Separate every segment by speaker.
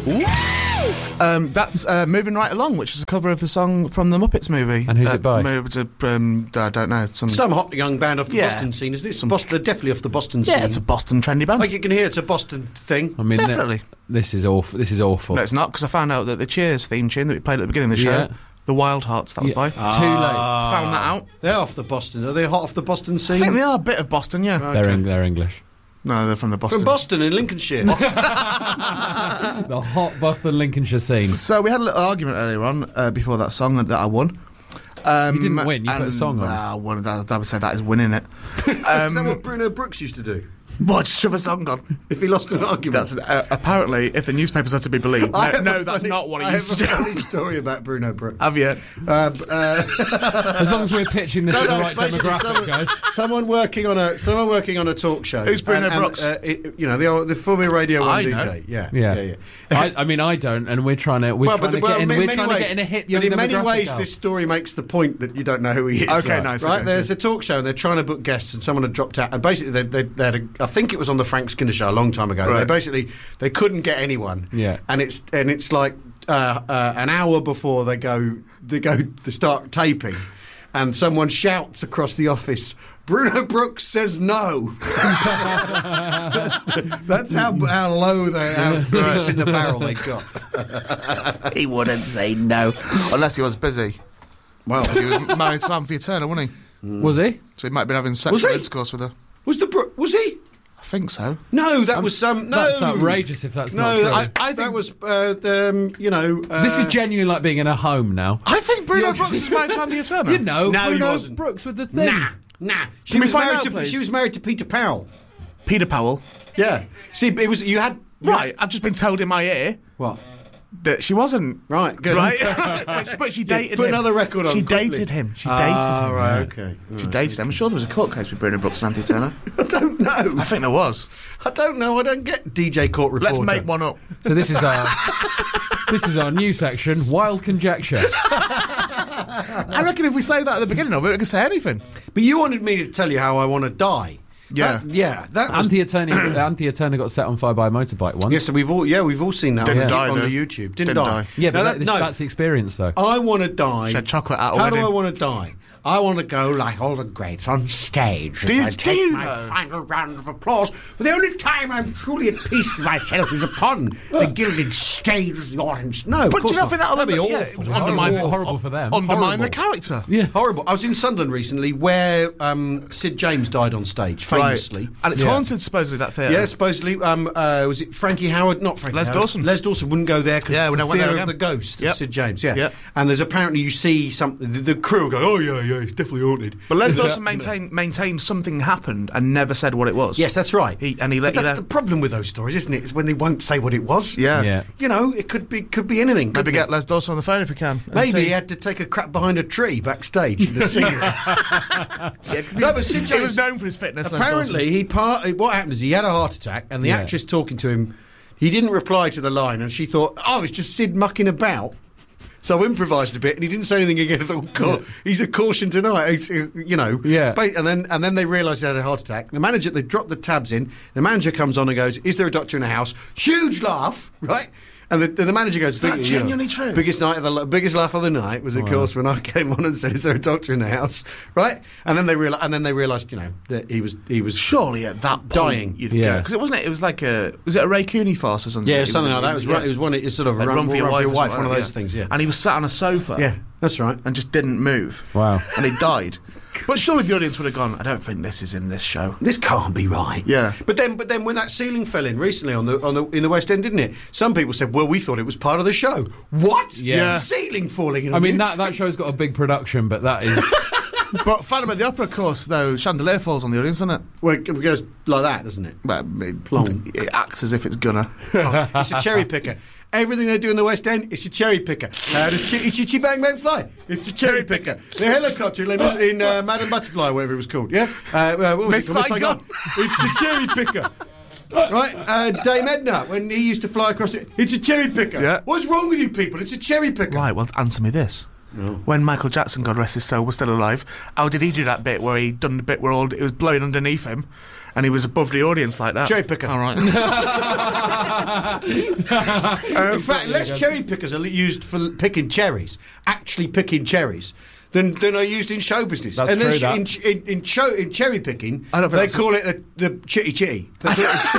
Speaker 1: That's Moving Right Along, which is a cover of the song from the Muppets movie.
Speaker 2: And who's it by?
Speaker 1: I don't know.
Speaker 3: Some hot young band off the Boston scene, isn't it? They're definitely off the Boston scene.
Speaker 1: Yeah, it's a Boston trendy band.
Speaker 3: Like you can hear it's a Boston thing.
Speaker 2: I mean,
Speaker 1: definitely.
Speaker 2: This is awful.
Speaker 1: No, it's not, because I found out that the Cheers theme tune that we played at the beginning of the show, the Wild Hearts, that was by.
Speaker 2: Too late.
Speaker 1: Found that out.
Speaker 3: They're off the Boston. Are they hot off the Boston scene?
Speaker 1: I think they are a bit of Boston, yeah.
Speaker 2: Okay. They're English.
Speaker 1: No, they're from the Boston.
Speaker 3: From Boston in Lincolnshire.
Speaker 2: The hot Boston Lincolnshire scene.
Speaker 1: So we had a little argument earlier on before that song that I won.
Speaker 2: You didn't win, you put a song on.
Speaker 1: I would say that is winning it.
Speaker 3: Is that what Bruno Brooks used to do?
Speaker 1: What, shove a song on?
Speaker 3: If he lost an argument?
Speaker 1: That's apparently, if the newspapers are to be believed. No, that's not what he used to do.
Speaker 3: I have a funny story about Bruno Brooks.
Speaker 1: Have you?
Speaker 2: As long as we're pitching this to the right demographic, guys.
Speaker 3: Someone working on a talk show.
Speaker 1: Who's Bruno Brooks?
Speaker 3: The former Radio 1 DJ. Yeah.
Speaker 2: I mean, I don't, and we're trying to get in a hit young demographic.
Speaker 3: But in many ways, this story makes the point that you don't know who he is.
Speaker 1: Okay, nice.
Speaker 3: Right?
Speaker 1: Okay,
Speaker 3: There's a talk show, and they're trying to book guests, and someone had dropped out. And basically, they had I think it was on the Frank Skinner show a long time ago.
Speaker 1: Right.
Speaker 3: They couldn't get anyone.
Speaker 2: Yeah.
Speaker 3: And it's like an hour before they start taping, and someone shouts across the office, Bruno Brooks says no. that's how low how deep in the barrel they got.
Speaker 1: He wouldn't say no unless he was busy. Well, he was married to Anthea Turner, wasn't he?
Speaker 2: Was he?
Speaker 1: So he might have been having sexual intercourse with her.
Speaker 3: Was he?
Speaker 1: I think so.
Speaker 3: No, that was some. No,
Speaker 2: that's outrageous. If that's not true.
Speaker 3: I think that was.
Speaker 2: This is genuinely like being in a home now.
Speaker 1: I think Bruno Brooks is married to Anthea Turner.
Speaker 2: No,
Speaker 3: he
Speaker 2: Bruno
Speaker 3: wasn't.
Speaker 2: Brooks with the thing.
Speaker 3: Nah.
Speaker 1: She
Speaker 3: was married to Peter Powell.
Speaker 1: Peter Powell.
Speaker 3: Yeah. See, it was you had.
Speaker 1: Right, I've just been told in my ear.
Speaker 3: What?
Speaker 1: That she wasn't.
Speaker 3: Right, good.
Speaker 1: Right? But she dated him.
Speaker 3: Put another record on.
Speaker 1: She dated him.
Speaker 3: Right, okay.
Speaker 1: She dated him. I'm sure there was a court case with Bruno Brooks and Anthea Turner.
Speaker 3: I don't know.
Speaker 1: I think there was.
Speaker 3: I don't know. I don't get DJ Court Reporter.
Speaker 1: Let's make one up.
Speaker 2: So this is our new section, Wild Conjecture.
Speaker 1: I reckon if we say that at the beginning of it, we can say anything.
Speaker 3: But you wanted me to tell you how I want to die.
Speaker 1: Yeah.
Speaker 3: That was...
Speaker 2: Anthea Turner got set on fire by a motorbike once.
Speaker 3: Yes, so we've all seen that
Speaker 1: Didn't die,
Speaker 3: on
Speaker 1: though.
Speaker 3: the YouTube. Didn't die.
Speaker 2: Yeah, but that's the experience, though.
Speaker 3: I want to die.
Speaker 1: She had chocolate at a
Speaker 3: How
Speaker 1: wedding.
Speaker 3: do I want to die? I want to go like all the greats on stage.
Speaker 1: Do you,
Speaker 3: I take my final round of applause. For the only time I'm truly at peace with myself is upon the gilded stage of the audience. No,
Speaker 1: but do you not think that'll
Speaker 3: be awful?
Speaker 2: Horrible for them.
Speaker 1: Undermine the character.
Speaker 2: Yeah,
Speaker 3: horrible. I was in Sunderland recently, where Sid James died on stage famously,
Speaker 1: and it's haunted supposedly, that theatre.
Speaker 3: Yeah, supposedly. Was it Frankie Howard? Not Frankie.
Speaker 1: Les
Speaker 3: Howard.
Speaker 1: Dawson.
Speaker 3: Les Dawson wouldn't go there because of the fear of the ghost of Sid James. Yeah, and there's apparently you see something. The crew go, oh yeah, it's definitely haunted.
Speaker 1: But Les Dawson maintained something happened and never said what it was.
Speaker 3: Yes, that's right.
Speaker 1: He let you know.
Speaker 3: That's the problem with those stories, isn't it? Is when they won't say what it was.
Speaker 1: Yeah.
Speaker 3: You know, it could be anything.
Speaker 1: Maybe get Les Dawson on the phone if you can.
Speaker 3: Maybe he had to take a crap behind a tree backstage. No, but Sid James,
Speaker 1: he was known for his fitness.
Speaker 3: Apparently, what happened is he had a heart attack, and the actress talking to him, he didn't reply to the line, and she thought, oh, it's just Sid mucking about. So I improvised a bit, and he didn't say anything again. I thought, he's a caution tonight, you know.
Speaker 2: Yeah.
Speaker 3: And then they realised he had a heart attack. The manager, they dropped the tabs in. The manager comes on and goes, "Is there a doctor in the house?" Huge laugh, right? And the manager goes,
Speaker 1: "That's genuinely true."
Speaker 3: Biggest laugh of the night was, of course, when I came on and said, "Is there a doctor in the house?" Right? And then they realised, you know, that he was
Speaker 1: surely at that point
Speaker 3: dying.
Speaker 1: Because was it like was it a Ray Cooney farce or something?
Speaker 3: Yeah, something like that. It was right. It was one. It's sort of
Speaker 1: Run for Your Wife,
Speaker 3: one of those things. Yeah.
Speaker 1: And he was sat on a sofa.
Speaker 3: Yeah, that's right.
Speaker 1: And just didn't move.
Speaker 2: Wow.
Speaker 1: And he died. But surely the audience would have gone, I don't think this is in this show.
Speaker 3: This can't be right.
Speaker 1: Yeah.
Speaker 3: But then when that ceiling fell in recently in the West End, didn't it? Some people said, well, we thought it was part of the show. What?
Speaker 2: Yeah.
Speaker 3: Ceiling falling in.
Speaker 2: I mean, that show's got a big production, but that is...
Speaker 1: But Phantom of the Opera, of course, though, chandelier falls on the audience, doesn't it?
Speaker 3: Well, it goes like that, doesn't it?
Speaker 1: Well, it acts as if it's gonna.
Speaker 3: It's a cherry picker. Everything they do in the West End, it's a cherry picker. How does Chitty Bang Bang fly? It's a cherry picker. The helicopter in Madame Butterfly, whatever it was called, yeah? What was
Speaker 1: Miss
Speaker 3: it called?
Speaker 1: Saigon.
Speaker 3: It's a cherry picker. Right? Dame Edna, when he used to fly across it, it's a cherry picker.
Speaker 1: Yeah.
Speaker 3: What's wrong with you people? It's a cherry picker.
Speaker 1: Right, well, answer me this. No. When Michael Jackson, God rest his soul, was still alive, how did he do that bit where he done the bit where it was blowing underneath him And he was above the audience like that.
Speaker 3: Cherry picker.
Speaker 1: All right.
Speaker 3: In fact, less cherry pickers are used for picking cherries, actually picking cherries, than are used in show business.
Speaker 2: That's
Speaker 3: and
Speaker 2: true,
Speaker 3: then
Speaker 2: that.
Speaker 3: in cherry picking,
Speaker 1: I don't think
Speaker 3: they
Speaker 1: that's
Speaker 3: call it the chitty chitty. The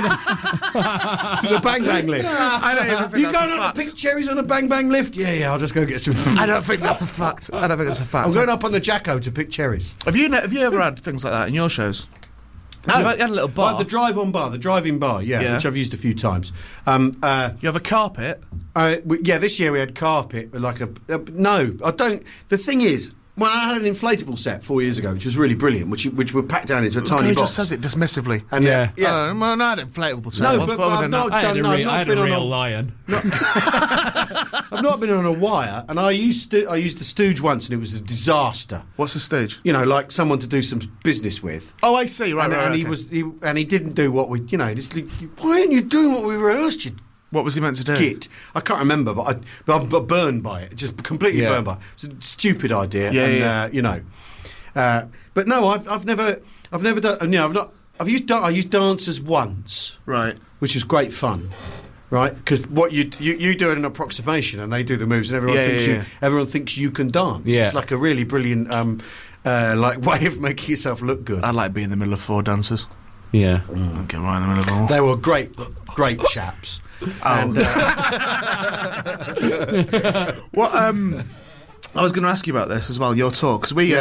Speaker 3: bang bang lift.
Speaker 1: I don't even think
Speaker 3: You
Speaker 1: that's
Speaker 3: going
Speaker 1: a
Speaker 3: up
Speaker 1: fact.
Speaker 3: to pick cherries on a bang bang lift? Yeah, I'll just go get some.
Speaker 1: I don't think that's a fact. I don't think that's a fact.
Speaker 3: I'm going up on the Jacko to pick cherries.
Speaker 1: Have you ever had things like that in your shows?
Speaker 3: No,
Speaker 1: You had a little bar.
Speaker 3: The drive-on bar, the driving bar,
Speaker 1: Yeah.
Speaker 3: which I've used a few times.
Speaker 1: You have a carpet.
Speaker 3: This year we had carpet, like no, I don't. The thing is, well, I had an inflatable set 4 years ago, which was really brilliant, which were packed down into a tiny
Speaker 1: He
Speaker 3: box.
Speaker 1: just says it dismissively.
Speaker 3: And,
Speaker 2: Yeah.
Speaker 1: Well, I had inflatable set.
Speaker 3: No,
Speaker 1: once,
Speaker 3: but
Speaker 1: other
Speaker 3: I've
Speaker 1: than
Speaker 3: not
Speaker 1: that-
Speaker 2: I had a
Speaker 3: been on
Speaker 2: real lion.
Speaker 3: I've not been on a wire, and I used the Stooge once, and it was a disaster.
Speaker 1: What's the stage?
Speaker 3: You know, like someone to do some business with.
Speaker 1: Oh, I see. Right,
Speaker 3: and,
Speaker 1: right,
Speaker 3: and
Speaker 1: okay.
Speaker 3: he didn't do what we, just like, why aren't you doing what we rehearsed? You
Speaker 1: What was he meant to do?
Speaker 3: git. I can't remember, but I'm burned by it. Just completely
Speaker 2: Yeah.
Speaker 3: burned by it. It's a stupid idea.
Speaker 1: Yeah,
Speaker 3: and, but no, I've never done. I used dancers once,
Speaker 1: Right.
Speaker 3: which was great fun. Right, because what you do an approximation and they do the moves, and everyone thinks you can dance.
Speaker 2: Yeah.
Speaker 3: It's like a really brilliant way of making yourself look good.
Speaker 1: I'd like to be in the middle of four dancers.
Speaker 2: Yeah.
Speaker 1: I'd get right in the middle of all.
Speaker 3: They were great chaps. And,
Speaker 1: What? I was going to ask you about this as well. Your talk, because we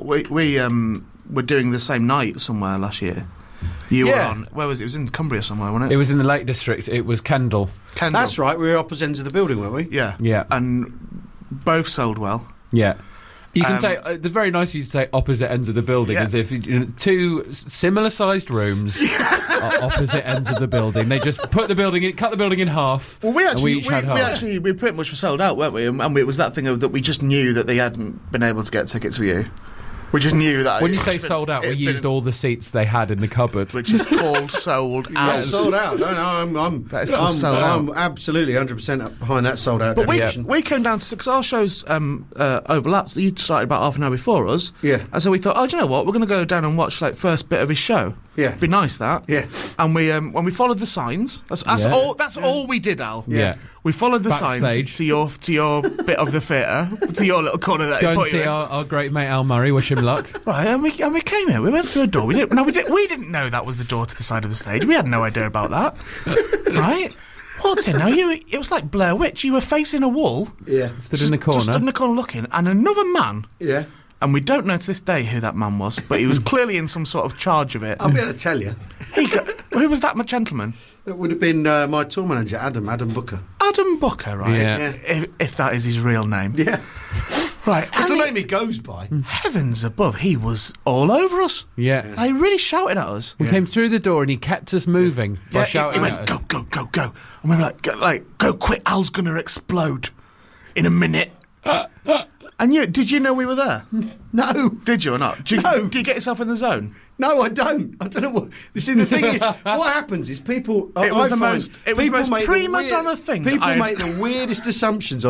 Speaker 1: were doing the same night somewhere last year. You were on. Where was it? It was in Cumbria somewhere, wasn't it?
Speaker 2: It was in the Lake District. It was Kendal.
Speaker 1: Kendal.
Speaker 3: that's right. We were opposite ends of the building, weren't we?
Speaker 1: Yeah.
Speaker 2: Yeah.
Speaker 1: And both sold well.
Speaker 2: Yeah. You can say, the very nice of you to say opposite ends of the building,
Speaker 1: Yeah.
Speaker 2: as if two similar sized rooms are opposite ends of the building. They just cut the building in half.
Speaker 1: Well, we actually,
Speaker 2: each had half.
Speaker 1: we pretty much were sold out, weren't we? And it was that thing of that we just knew that they hadn't been able to get tickets for you. We just knew that.
Speaker 2: When you say sold out, we used all the seats they had in the cupboard.
Speaker 1: which is called sold out.
Speaker 3: Sold out. No,
Speaker 1: That is called sold out.
Speaker 3: I'm absolutely 100% behind that sold out.
Speaker 1: But
Speaker 3: definition.
Speaker 1: we came down to 6 our shows overlapped. So you started about half an hour before us.
Speaker 3: Yeah.
Speaker 1: And so we thought, oh, do you know what? We're going to go down and watch first bit of his show.
Speaker 3: Yeah.
Speaker 1: Be nice that.
Speaker 3: Yeah.
Speaker 1: And we when we followed the signs, that's
Speaker 2: Yeah.
Speaker 1: all. That's all we did, Al.
Speaker 2: Yeah.
Speaker 1: We followed the
Speaker 2: Backstage.
Speaker 1: signs to your bit of the theatre, to your little corner that
Speaker 2: Go
Speaker 1: you
Speaker 2: and
Speaker 1: put you
Speaker 2: see
Speaker 1: in.
Speaker 2: our great mate Al Murray. Wish him luck.
Speaker 1: Right, and we came here. We went through a door. We didn't know that was the door to the side of the stage. We had no idea about that. Right? What's in now? It was like Blair Witch. You were facing a wall.
Speaker 3: Yeah.
Speaker 2: Stood in the corner.
Speaker 1: Just stood in the corner looking, and another man.
Speaker 3: Yeah.
Speaker 1: And we don't know to this day who that man was, but he was clearly in some sort of charge of it.
Speaker 3: I'll be able to tell you.
Speaker 1: Who was that gentleman?
Speaker 3: That would have been my tour manager, Adam Booker.
Speaker 1: Adam Booker, right?
Speaker 2: Yeah.
Speaker 1: If that is his real name.
Speaker 3: Yeah.
Speaker 1: Right.
Speaker 3: That's the
Speaker 1: and
Speaker 3: name he goes by.
Speaker 1: Heavens above, he was all over us.
Speaker 2: Yeah.
Speaker 1: He really shouted at us.
Speaker 2: We came through the door and he kept us moving by
Speaker 1: Yeah,
Speaker 2: shouting
Speaker 1: he
Speaker 2: at
Speaker 1: went,
Speaker 2: us.
Speaker 1: go. And we were like, go quick, Al's going to explode in a minute. And did you know we were there?
Speaker 3: No.
Speaker 1: Did you or not?
Speaker 3: No.
Speaker 1: Did you get yourself in the zone?
Speaker 3: No, I don't. I don't know what. You see, the thing is, what happens is people.
Speaker 1: It was the
Speaker 3: find
Speaker 1: most- it was the
Speaker 3: people
Speaker 1: most
Speaker 3: make
Speaker 1: prima donna thing that
Speaker 3: People
Speaker 1: I'd-
Speaker 3: make the weirdest assumptions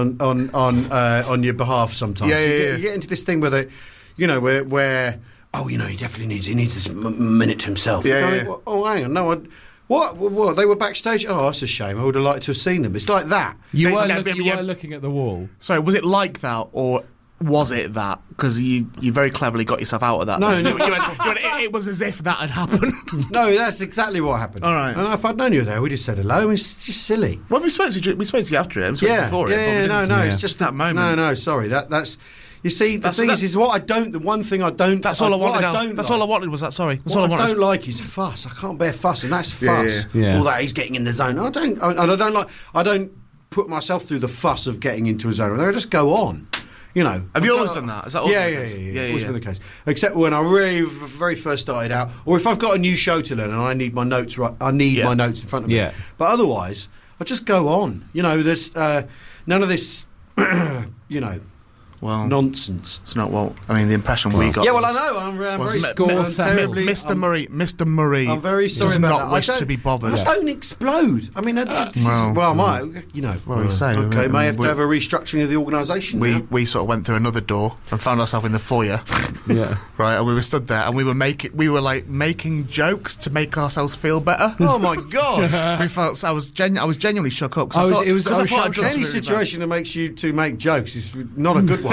Speaker 3: on your behalf. Sometimes,
Speaker 1: Yeah.
Speaker 3: You get into this thing where they, where he definitely needs this minute to himself.
Speaker 1: Yeah,
Speaker 3: You know,
Speaker 1: yeah.
Speaker 3: well, oh, hang on, no, what? They were backstage. Oh, that's a shame. I would have liked to have seen them. It's like that.
Speaker 2: You were
Speaker 1: Yeah.
Speaker 2: looking at the wall.
Speaker 1: So was it like that, or was it that? Because you very cleverly got yourself out of that.
Speaker 3: No,
Speaker 1: You
Speaker 3: no.
Speaker 1: went, it was as if that had happened.
Speaker 3: No, that's exactly what happened.
Speaker 1: All right.
Speaker 3: And if I'd known you were there, we just said hello. It's just silly.
Speaker 1: Well, we spoke to you after it. We spoke to you before it. but we didn't-
Speaker 3: No, it's just
Speaker 1: that moment.
Speaker 3: No, sorry. That's. You see, the thing
Speaker 1: That's-
Speaker 3: is what I don't. The one thing I don't.
Speaker 1: That's all I
Speaker 3: what
Speaker 1: wanted. Al.
Speaker 3: don't
Speaker 1: That's
Speaker 3: like-
Speaker 1: all I wanted was that. Sorry, that's
Speaker 3: What
Speaker 1: all I
Speaker 3: I
Speaker 1: wanted.
Speaker 3: don't like is fuss. I can't bear fuss, and that's
Speaker 1: Yeah,
Speaker 3: fuss.
Speaker 2: yeah.
Speaker 3: All that he's getting in the zone. I don't put myself through the fuss of getting into a zone. I just go on.
Speaker 1: Have you always done that? Is that always
Speaker 3: Yeah,
Speaker 1: been
Speaker 3: yeah,
Speaker 1: the case?
Speaker 3: yeah. Always been the case. Except when I really very first started out, or if I've got a new show to learn and I need my notes right. I need my notes in front of me.
Speaker 2: Yeah.
Speaker 3: But otherwise, I just go on. There's none of this.
Speaker 1: Well,
Speaker 3: nonsense.
Speaker 1: it's not what I mean. The impression we got.
Speaker 3: Yeah, well, I
Speaker 1: was-
Speaker 3: know. I'm very
Speaker 1: was
Speaker 3: I'm terribly.
Speaker 1: Mr. Murray.
Speaker 3: I'm very sorry
Speaker 1: does
Speaker 3: about
Speaker 1: not
Speaker 3: that.
Speaker 1: wish
Speaker 3: I don't-
Speaker 1: to be bothered.
Speaker 3: I don't explode. I mean, I might.
Speaker 1: Well, you say.
Speaker 3: Okay, may have to have a restructuring of the organisation.
Speaker 1: We sort of went through another door and found ourselves in the foyer.
Speaker 2: Yeah.
Speaker 1: Right, and we were stood there, and we were making jokes to make ourselves feel better.
Speaker 3: Oh my god!
Speaker 1: We felt I was genuinely shook up
Speaker 2: I
Speaker 1: because
Speaker 2: was
Speaker 1: I thought I'd
Speaker 2: shocked.
Speaker 1: done
Speaker 3: Any
Speaker 1: something
Speaker 3: situation that makes you two make jokes is not a good one.